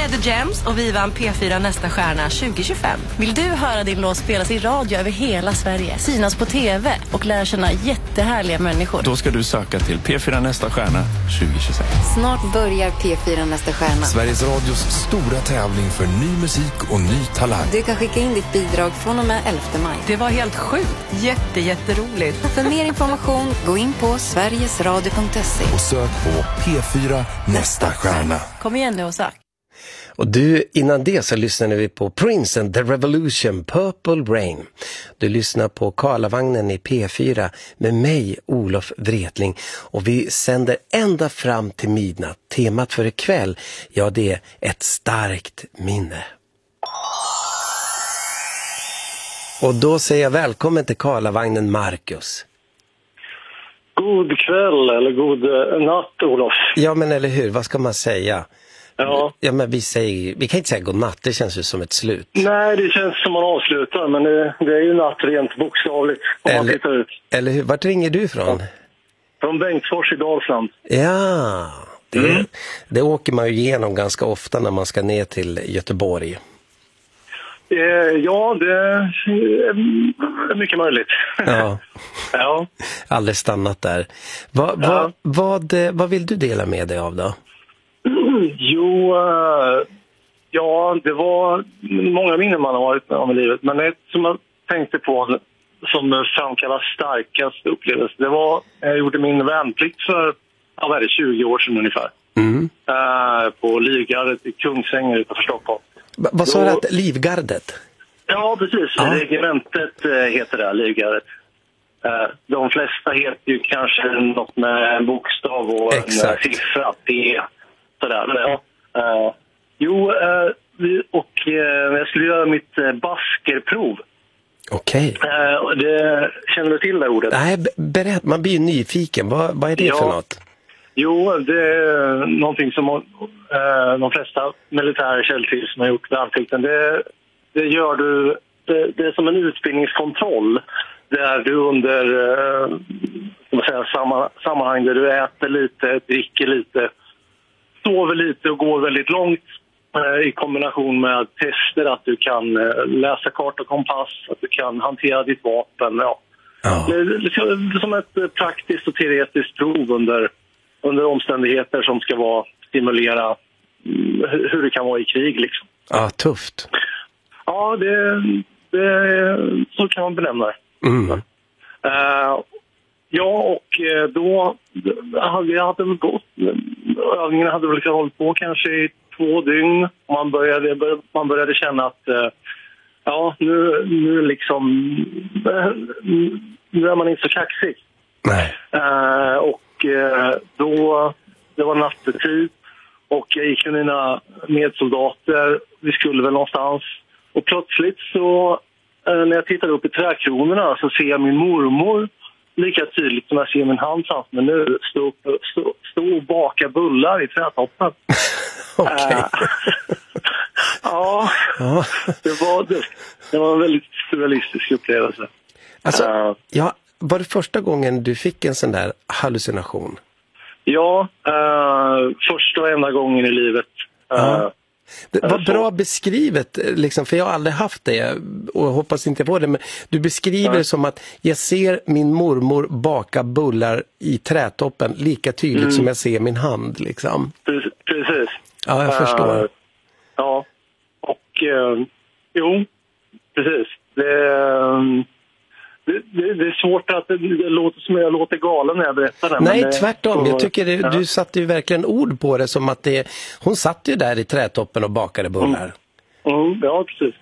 är The Gems och vi vann P4 Nästa stjärna 2025. Vill du höra din låt spelas i radio över hela Sverige, synas på TV och lära känna jättehärliga människor? Då ska du söka till P4 Nästa stjärna 2026. Snart börjar P4 Nästa stjärna. Sveriges Radios stora tävling för ny musik och ny talang. Du kan skicka in ditt bidrag från och med 11 maj. Det var helt sjukt. Jätteroligt. För mer information, gå in på sverigesradio.se. Och sök på P4 Nästa stjärna. Kom igen nu och sök. Och du, innan det så lyssnade vi på Prince and the Revolution, Purple Rain. Du lyssnar på Karlavagnen i P4 med mig, Olof Wretling. Och vi sänder ända fram till midnatt. Temat för ikväll, ja, det är ett starkt minne. Och då säger jag välkommen till Karlavagnen, Marcus. God kväll eller god natt, Olof. Ja, men eller hur, vad ska man säga? Ja, men vi kan inte säga god natt, det känns ju som ett slut. Nej, det känns som man avslutar, men det är ju natt rent bokstavligt om man tittar ut. Eller hur, vart ringer du ifrån? Ja. Från Bengtsfors i Dalsland. Ja, det åker man ju igenom ganska ofta när man ska ner till Göteborg. Ja, det är mycket möjligt. Ja. Ja. Aldrig stannat där. Vad vill du dela med dig av då? Jo, ja, det var många minnen man har varit med om i livet. Men ett som jag tänkte på som framkallar starkast upplevelse, det var, jag gjorde min värnplikt för 20 år sedan ungefär. På Livgardet i Kungsänger utanför Stockholm. Vad sa du att Livgardet? Ja, precis. Ja. Regementet heter det, Livgardet. De flesta heter ju kanske något med en bokstav och en siffra, P. Sådär. Jag skulle göra mitt baskerprov. Okej. Känner du till det ordet? Nej, berätt. Man blir ju nyfiken. Vad är det för något? Jo, det är någonting som de flesta militärer känner till som har gjort värnplikten. Det gör du, det är som en utbildningskontroll där du under sammanhang där du äter lite, dricker lite, sover lite och går väldigt långt i kombination med tester att du kan läsa karta och kompass, att du kan hantera ditt vapen. Ja. Det är som ett praktiskt och teoretiskt prov under omständigheter som ska stimulera hur det kan vara i krig liksom. Ja, tufft. Ja, så kan man benämna det. Övningen hade väl hållit på kanske i 2 dygn. Man började känna att nu är man inte så kaxig. Nej. Då det var nattetid och jag gick med mina medsoldater. Vi skulle väl någonstans. Och plötsligt så när jag tittar upp i trädkronorna så ser jag min mormor lika tydligt som jag ser min hand framför mig nu stå och baka bullar i trädtoppen. Okej. Ja, det var en väldigt surrealistisk upplevelse. Alltså, var det första gången du fick en sån där hallucination? Ja, första och enda gången i livet. Det var bra beskrivet, liksom, för jag har aldrig haft det och hoppas inte på det, men du beskriver det som att jag ser min mormor baka bullar i trädtoppen lika tydligt som jag ser min hand, liksom. Precis. Ja, jag förstår. Ja, och jo, precis. Det är svårt att det låter som jag låter galen när jag berättar det. Nej, tvärtom. Jag tycker du satte ju verkligen ord på det som att hon satt ju där i trädtoppen och bakade bullar. Ja, precis.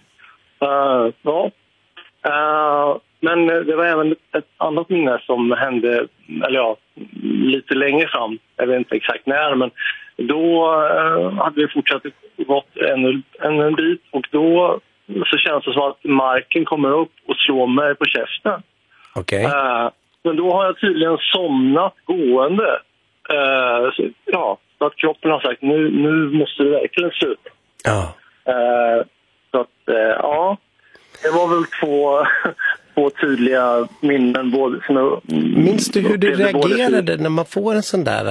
Men det var även ett annat minne som hände, lite längre fram. Jag vet inte exakt när, men då hade vi fortsatt gått en bit och då så känns det som att marken kommer upp och slår mig på käften. Okej. Men då har jag tydligen somnat gående. Så att kroppen har sagt, nu måste det verkligen sluta. Ja. Så att, det var väl två tydliga minnen. Minns du hur du reagerade när man får en sån där